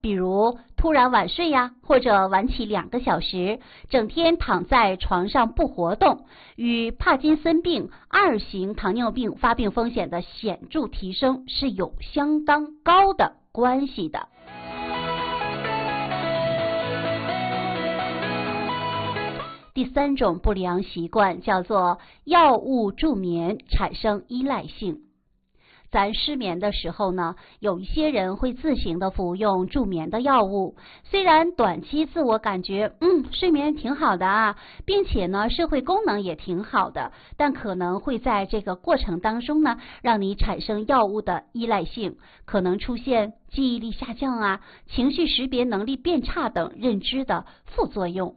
比如突然晚睡呀，或者晚起2个小时，整天躺在床上不活动，与帕金森病、2型糖尿病发病风险的显著提升是有相当高的关系的。第3种不良习惯叫做药物助眠产生依赖性。咱失眠的时候呢，有一些人会自行的服用助眠的药物，虽然短期自我感觉睡眠挺好的啊，并且呢社会功能也挺好的，但可能会在这个过程当中呢，让你产生药物的依赖性，可能出现记忆力下降啊、情绪识别能力变差等认知的副作用。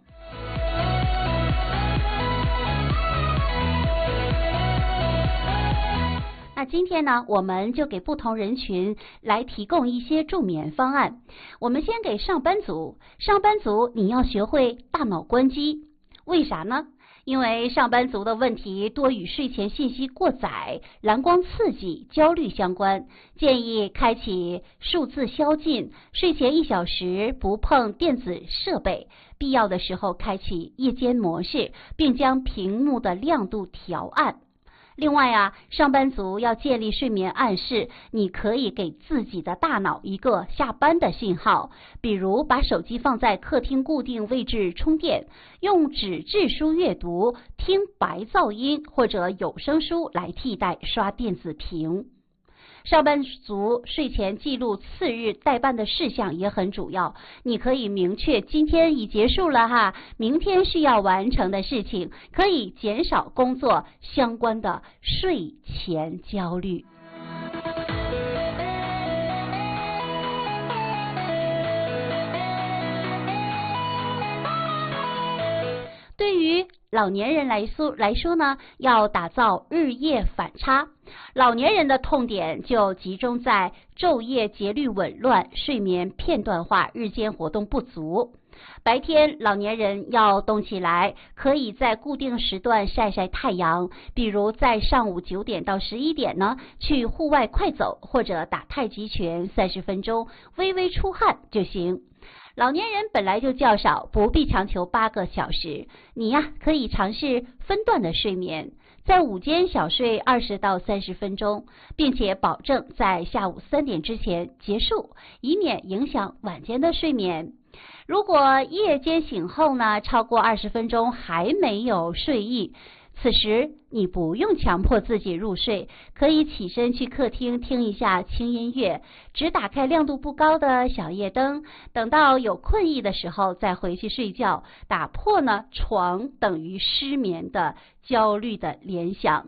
那今天呢，我们就给不同人群来提供一些助眠方案。我们先给上班族，你要学会大脑关机。为啥呢？因为上班族的问题多与睡前信息过载、蓝光刺激、焦虑相关，建议开启数字宵禁，睡前1小时不碰电子设备，必要的时候开启夜间模式，并将屏幕的亮度调暗。另外啊，上班族要建立睡眠暗示，你可以给自己的大脑一个下班的信号，比如把手机放在客厅固定位置充电，用纸质书阅读，听白噪音或者有声书来替代刷电子屏。上班族睡前记录次日待办的事项也很主要，你可以明确今天已结束了哈，明天需要完成的事情，可以减少工作相关的睡前焦虑。对于老年人来说呢，要打造日夜反差。老年人的痛点就集中在昼夜节律紊乱、睡眠片段化、日间活动不足。白天老年人要动起来，可以在固定时段晒晒太阳，比如在上午9点到11点呢，去户外快走或者打太极拳30分钟，微微出汗就行。老年人本来就较少，不必强求8个小时，你呀可以尝试分段的睡眠，在午间小睡20到30分钟，并且保证在下午3点之前结束，以免影响晚间的睡眠。如果夜间醒后呢，超过20分钟还没有睡意，此时你不用强迫自己入睡，可以起身去客厅听一下轻音乐，只打开亮度不高的小夜灯，等到有困意的时候再回去睡觉，打破呢床等于失眠的焦虑的联想。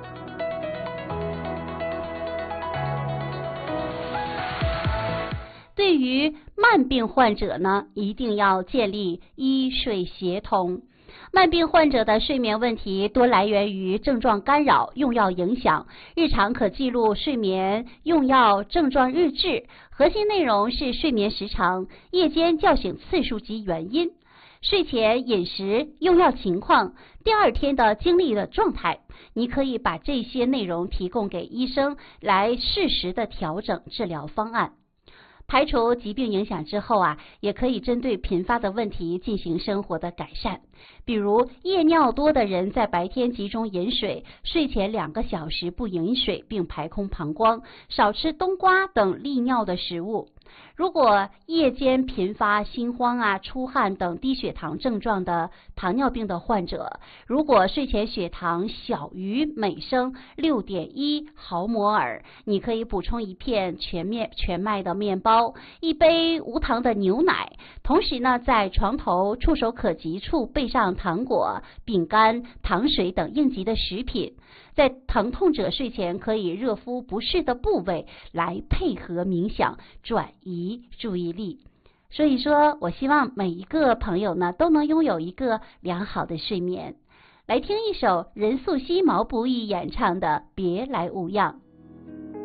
对于慢病患者呢，一定要建立医睡协同。慢病患者的睡眠问题多来源于症状干扰、用药影响，日常可记录睡眠用药症状日志，核心内容是睡眠时长、夜间叫醒次数及原因、睡前饮食、用药情况、第2天的精力的状态。你可以把这些内容提供给医生，来适时的调整治疗方案。排除疾病影响之后啊，也可以针对频发的问题进行生活的改善。比如夜尿多的人在白天集中饮水，睡前2个小时不饮水并排空膀胱，少吃冬瓜等利尿的食物。如果夜间频发心慌啊、出汗等低血糖症状的糖尿病的患者，如果睡前血糖小于每升 6.1 毫摩尔，你可以补充1片全麦的面包，1杯无糖的牛奶，同时呢，在床头触手可及处备上糖果、饼干、糖水等应急的食品。在疼痛者睡前可以热敷不适的部位，来配合冥想转移注意力。所以说，我希望每一个朋友呢都能拥有一个良好的睡眠。来听一首任素汐、毛不易演唱的《别来无恙》。